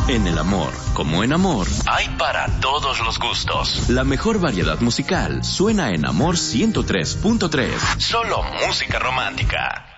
En el amor, como en amor, hay para todos los gustos. La mejor variedad musical suena en Amor 103.3. Solo música romántica.